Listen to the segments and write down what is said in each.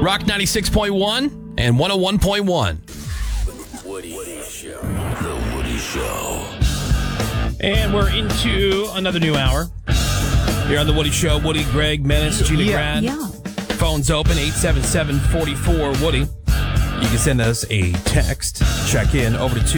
Rock 96.1 and 101.1. The Woody Show. The Woody Show. And we're into another new hour here on The Woody Show. Woody, Greg, Menace, Gina Grad. Yeah. Phone's open, 877-44-WOODY. You can send us a text. Check in over to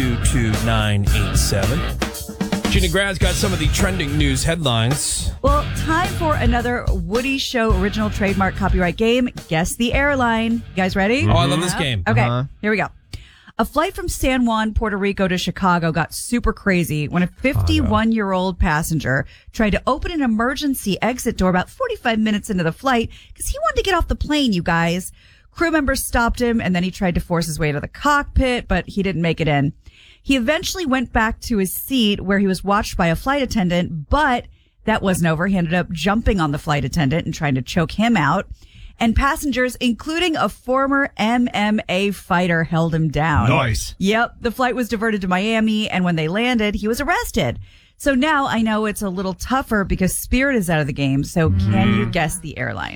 22987. Gina Grad's got some of the trending news headlines. Well, time for another Woody Show original trademark copyright game. Guess the airline. You guys ready? Oh, I love this game. Okay, Here we go. A flight from San Juan, Puerto Rico to Chicago got super crazy when a 51-year-old passenger tried to open an emergency exit door about 45 minutes into the flight because he wanted to get off the plane, you guys. Crew members stopped him, and then he tried to force his way to the cockpit, but he didn't make it in. He eventually went back to his seat where he was watched by a flight attendant, but that wasn't over. He ended up jumping on the flight attendant and trying to choke him out. And passengers, including a former MMA fighter, held him down. Nice. Yep. The flight was diverted to Miami, and when they landed, he was arrested. So now I know it's a little tougher because Spirit is out of the game. So can you guess the airline?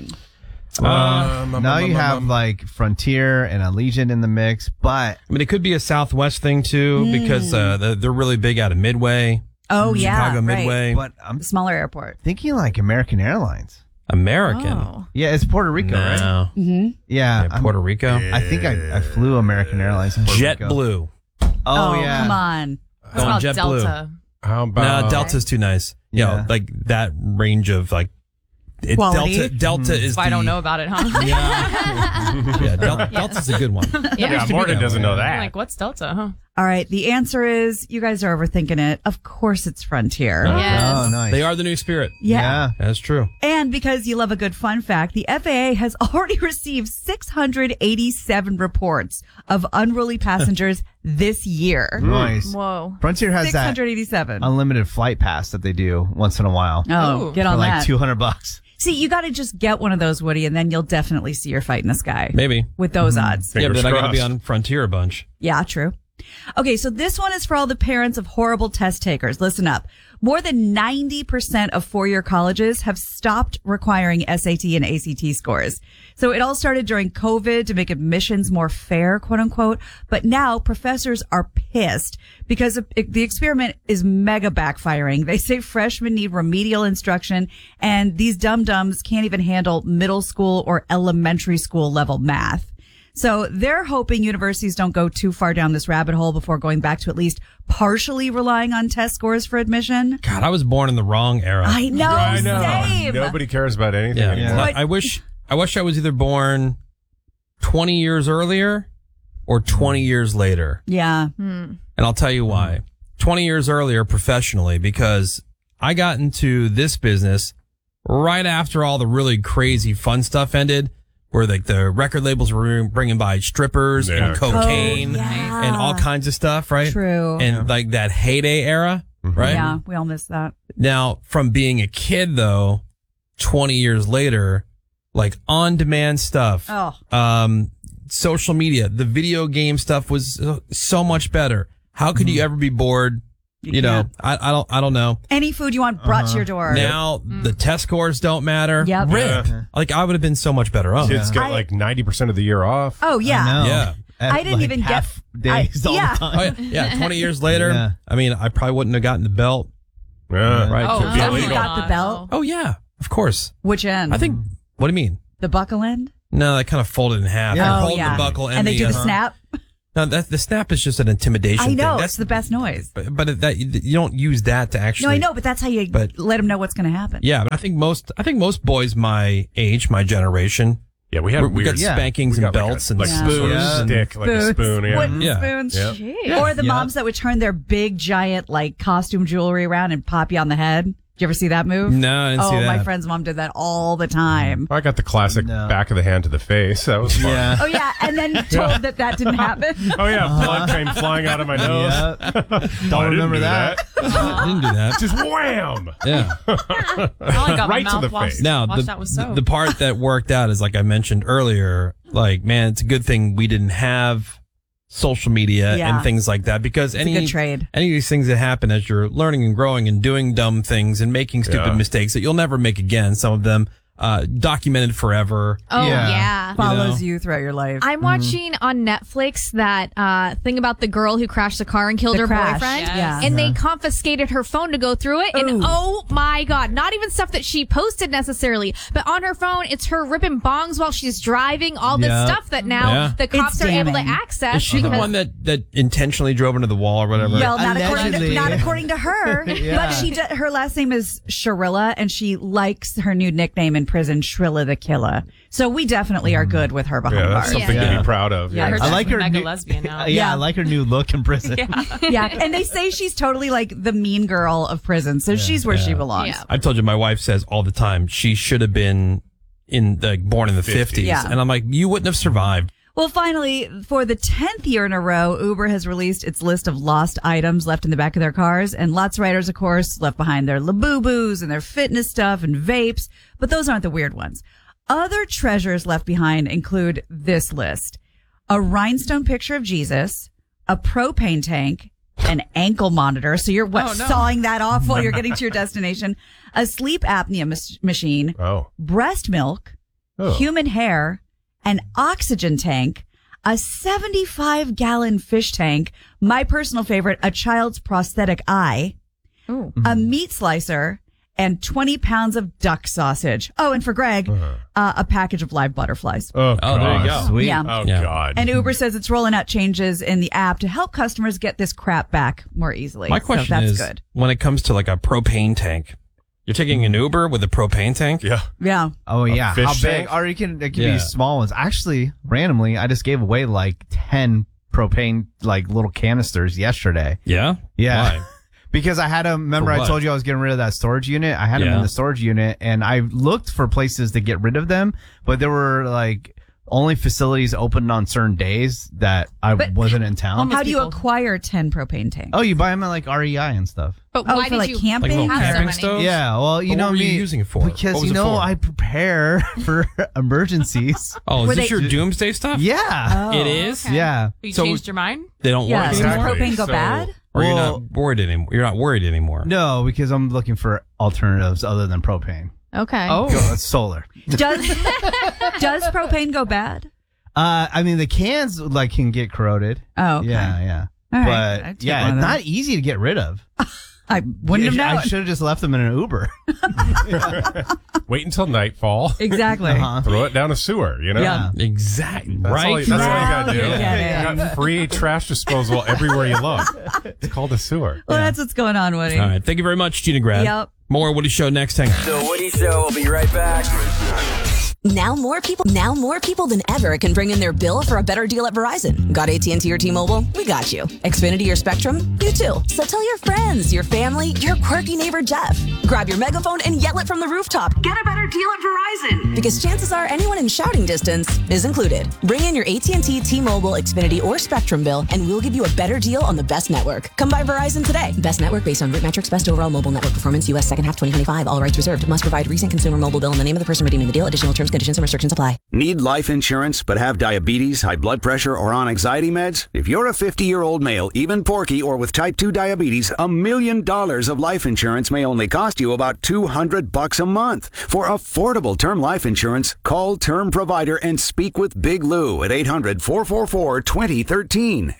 Now you have like Frontier and Allegiant in the mix, but I mean, it could be a Southwest thing too, because they're really big out of Midway. Oh, yeah. Chicago Midway. but I'm Smaller airport. thinking like American Airlines. American. Oh. Yeah, it's Puerto Rico, right? No. Mm-hmm. Yeah, Yeah, Puerto Rico. I think I flew American Airlines to Puerto Rico. JetBlue. Oh, yeah. Come on. Going about JetBlue. Delta? How about No, Delta's too nice. You Yeah. know, like that range of like Quality. Delta is I don't know about it, huh? Yeah, Delta's a good one. Yeah, Morgan doesn't know I'm that. like, what's Delta, huh? All right. The answer is you guys are overthinking it. Of course it's Frontier. Yes. Oh, nice. They are the new Spirit. Yeah. That's true. And because you love a good fun fact, the FAA has already received 687 reports of unruly passengers this year. Nice. Whoa. Frontier has that 687. unlimited flight pass that they do once in a while. Oh, Ooh. get For on like that. $200. See, you got to just get one of those, Woody, and then you'll definitely see your fight in the sky. Maybe. With those odds. Yeah, but Fingers then I got to be crossed. on Frontier a bunch. Yeah, true. Okay, so this one is for all the parents of horrible test takers. Listen up. More than 90% of four-year colleges have stopped requiring SAT and ACT scores. So it all started during COVID to make admissions more fair, quote unquote. But now professors are pissed because the experiment is mega backfiring. They say freshmen need remedial instruction, and these dum-dums can't even handle middle school or elementary school level math. So they're hoping universities don't go too far down this rabbit hole before going back to at least partially relying on test scores for admission. God, I was born in the wrong era. I know, I know. same. Nobody cares about anything Yeah. anymore. I wish I was either born 20 years earlier or 20 years later. Yeah. And I'll tell you why. 20 years earlier professionally, because I got into this business right after all the really crazy fun stuff ended, where like the record labels were bringing by strippers Yeah. and cocaine Oh, yeah. and all kinds of stuff, right? True. And like that heyday era, right? Yeah, we all miss that. Now, from being a kid though, 20 years later, like on-demand stuff, social media, the video game stuff was so much better. How could you ever be bored? You know, I don't know. Any food you want brought to your door. Now the test scores don't matter. Yep. Rip. Like I would have been so much better off. Kids get like 90% of the year off. Oh, yeah. I know. Yeah. At, I didn't like, even get- half days all yeah. the time. Oh yeah. 20 years later, Yeah. I mean, I probably wouldn't have gotten the belt. Yeah. Right. Oh, Could be Have you illegal. got the belt? Oh yeah, of course. Which end? I think. What do you mean? the buckle end. No, they kind of folded in half. Yeah. They Oh, hold yeah. the buckle And they do the snap. No, the snap is just an intimidation I thing. know. That's It's the best noise. But that you don't use that to actually. No, I know, but that's how you But- let them know what's going to happen. Yeah, but I think most boys my age, my generation, Yeah, we had we got weird. spankings We and got belts like and some sort of spoons. stick, like a spoon. Yeah. Wooden Yeah. spoons. Yep. Or the moms that would turn their big, giant, like, costume jewelry around and pop you on the head. Did you ever see that move? No, I didn't see Oh, my that. friend's mom did that all the time. I got the classic No. back of the hand to the face. That was fun. Yeah. Oh, yeah. And then told that didn't happen. Oh yeah, blood came flying out of my nose. Yeah. I Don't didn't remember do that. I didn't do that. Just wham! Yeah. I only got Right my to mouth the washed, face. Now, washed out with soap. the part that worked out is like I mentioned earlier, like, man, it's a good thing we didn't have social media Yeah. and things like that, because It's a good trade. any of these things that happen as you're learning and growing and doing dumb things and making stupid Yeah. mistakes that you'll never make again. Some of them documented forever. Oh, yeah. Follows you throughout your life. I'm watching on Netflix that thing about the girl who crashed the car and killed her boyfriend. Yes. Yeah. And they confiscated her phone to go through it. And oh my God, not even stuff that she posted necessarily, but on her phone, it's her ripping bongs while she's driving, all this stuff that now the cops are able to access. Is she the one that intentionally drove into the wall or whatever? Well, not according to her. But her last name is Sharilla, and she likes her new nickname in prison, Shrilla the Killer. So we definitely are good with her behind that's bars. something to be proud of. Yeah, I like her mega new, lesbian now. I like her new look in prison. Yeah, and they say she's totally like the mean girl of prison, so she's where she belongs. Yeah. I told you, my wife says all the time she should have been born in the 50s. Yeah. And I'm like, you wouldn't have survived. Well, finally, for the 10th year in a row, Uber has released its list of lost items left in the back of their cars. And lots of riders, of course, left behind their Labubus and their fitness stuff and vapes. But those aren't the weird ones. Other treasures left behind include this list: a rhinestone picture of Jesus, a propane tank, an ankle monitor. So you're sawing that off while you're getting to your destination, a sleep apnea machine, breast milk, human hair, an oxygen tank, a 75-gallon fish tank, my personal favorite, a child's prosthetic eye, a meat slicer, and 20 pounds of duck sausage. Oh, and for Greg, a package of live butterflies. Oh, God. There you go. Sweet. Yeah. Oh, God. And Uber says it's rolling out changes in the app to help customers get this crap back more easily. My question so that's is, good. when it comes to like a propane tank, you're taking an Uber with a propane tank? Yeah. Yeah. Oh, yeah. fish How big? tank? Or it can be small ones. Actually, randomly, I just gave away like 10 propane, like little canisters yesterday. Yeah? Yeah. Why? Because I had them, remember For I what? told you I was getting rid of that storage unit? I had them in the storage unit, and I looked for places to get rid of them, but there were like only facilities open on certain days that I wasn't in town. How do you acquire 10 propane tanks? Oh, you buy them at like REI and stuff. But why for did like you camping? Like little have so camping many? stoves? Yeah, well, you But know what were you me. using it for? What Because, was you it know, for? I prepare for emergencies. Oh, Were is this they- your doomsday stuff? Yeah. It is? Okay. Yeah. You So- changed your mind? They don't Yeah. work Does anymore? propane go So- bad? Or you're Well- not worried anymore? You're not worried anymore? No, because I'm looking for alternatives other than propane. Okay. Oh. It's solar. Does propane go bad? I mean, the cans like can get corroded. Oh, okay. Yeah. All right. But I'd take yeah, one of it's those. not easy to get rid of. I wouldn't have I known. should have just left them in an Uber. Wait until nightfall. Exactly. Throw it down a sewer, you know? Yeah. Exactly. That's Right? all you got to do. Yeah. You got free trash disposal everywhere you look. It's called a sewer. Well, that's what's going on, Woody. All right. Thank you very much, Gina Grad. Yep. More Woody Show next. Hang on. The Woody Show will be right back. Now more people than ever can bring in their bill for a better deal at Verizon. Got AT&T or T-Mobile? We got you. Xfinity or Spectrum? You too. So tell your friends, your family, your quirky neighbor Jeff. Grab your megaphone and yell it from the rooftop. Get a better deal at Verizon. Because chances are anyone in shouting distance is included. Bring in your AT&T, T-Mobile, Xfinity, or Spectrum bill, and we'll give you a better deal on the best network. Come by Verizon today. Best network based on root metrics, best overall mobile network performance, U.S. second half 2025. All rights reserved. Must provide recent consumer mobile bill in the name of the person redeeming the deal. Additional terms, conditions, and restrictions apply. Need life insurance but have diabetes, high blood pressure, or on anxiety meds? If you're a 50-year-old male, even porky, or with type 2 diabetes, $1 million of life insurance may only cost you about $200 a month. For affordable term life insurance, call Term Provider and speak with Big Lou at 800-444-2013.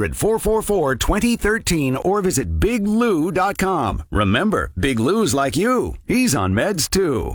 800-444-2013 or visit biglou.com. Remember, Big Lou's like you. He's on meds too.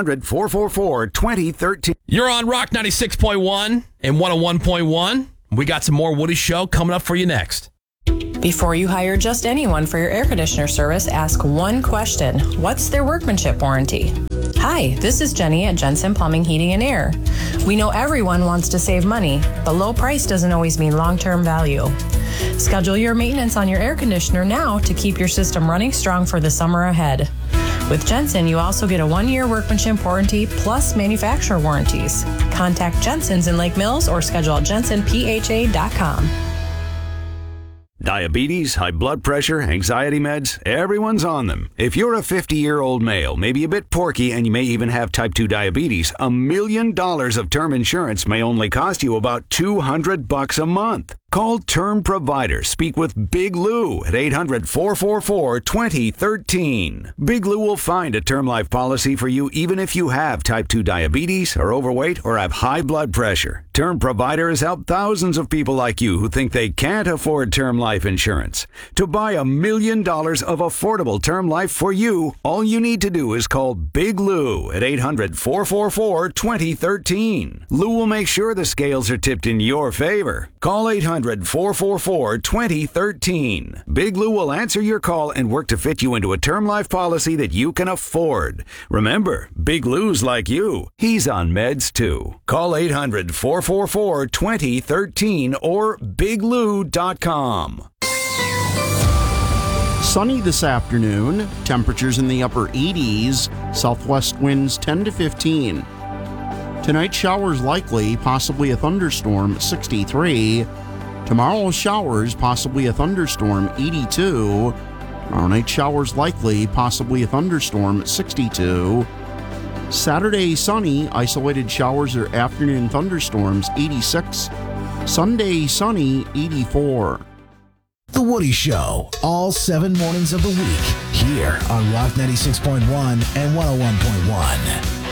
800-444-2013. You're on Rock 96.1 and 101.1. We got some more Woody Show coming up for you next. Before you hire just anyone for your air conditioner service, ask one question. What's their workmanship warranty? Hi, this is Jenny at Jensen Plumbing, Heating, and Air. We know everyone wants to save money, but low price doesn't always mean long-term value. Schedule your maintenance on your air conditioner now to keep your system running strong for the summer ahead. With Jensen, you also get a 1-year workmanship warranty plus manufacturer warranties. Contact Jensen's in Lake Mills or schedule at jensenpha.com. Diabetes, high blood pressure, anxiety meds, everyone's on them. If you're a 50-year-old male, maybe a bit porky, and you may even have type 2 diabetes, $1 million of term insurance may only cost you about $200 a month. Call Term Provider. Speak with Big Lou at 800-444-2013. Big Lou will find a term life policy for you even if you have type 2 diabetes, are overweight, or have high blood pressure. Term Provider has helped thousands of people like you who think they can't afford term life insurance. To buy $1 million of affordable term life for you, all you need to do is call Big Lou at 800-444-2013. Lou will make sure the scales are tipped in your favor. Call 800-444-2013. Big Lou will answer your call and work to fit you into a term life policy that you can afford. Remember, Big Lou's like you. He's on meds too. Call 800-444-2013 or biglou.com. Sunny this afternoon. Temperatures in the upper 80s. Southwest winds 10 to 15. Tonight, showers likely, possibly a thunderstorm, 63. Tomorrow, showers, possibly a thunderstorm, 82. Tomorrow night, showers likely, possibly a thunderstorm, 62. Saturday, sunny, isolated showers or afternoon thunderstorms, 86. Sunday, sunny, 84. The Woody Show, all 7 mornings of the week, here on Rock 96.1 and 101.1.